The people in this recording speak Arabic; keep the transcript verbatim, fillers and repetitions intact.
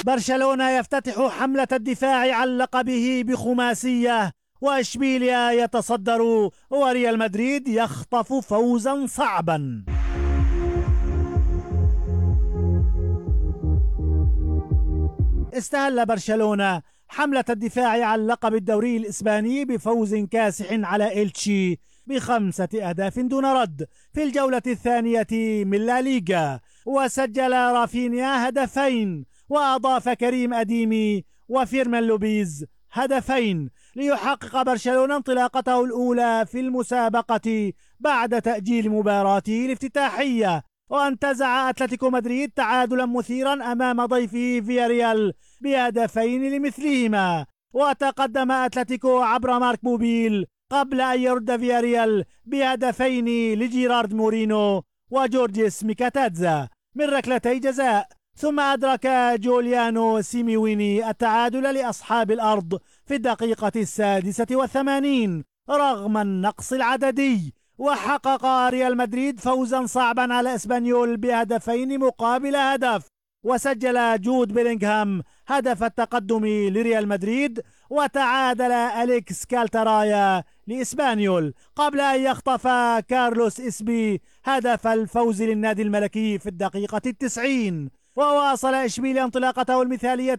برشلونة يفتتح حملة الدفاع عن لقبه بخماسية، وإشبيليا يتصدر، وريال مدريد يخطف فوزا صعبا. استهل برشلونة حملة الدفاع عن لقب الدوري الإسباني بفوز كاسح على إلتشي بخمسة أهداف دون رد في الجولة الثانية من لا ليغا، وسجل رافينيا هدفين، وأضاف كريم أديمي وفيرمين لوبيز هدفين ليحقق برشلونة انطلاقته الأولى في المسابقة بعد تأجيل مباراته الافتتاحية، وانتزع أتلتيكو مدريد تعادلا مثيرا أمام ضيفه فياريال بهدفين لمثلهما، وتقدم أتلتيكو عبر مارك بوبيل قبل أن يرد فياريال بهدفين لجيرارد مورينو وجورجيس ميكاتادزا من ركلتي جزاء، ثم أدرك جوليانو سيميويني التعادل لأصحاب الأرض في الدقيقة السادسة والثمانين رغم النقص العددي، وحقق ريال مدريد فوزا صعبا على اسبانيول بهدفين مقابل هدف، وسجل جود بيلينغهام هدف التقدم لريال مدريد، وتعادل أليكس كالترايا لإسبانيول قبل أن يخطف كارلوس إسبي هدف الفوز للنادي الملكي في الدقيقة التسعين، وواصل إشبيليا انطلاقته المثالية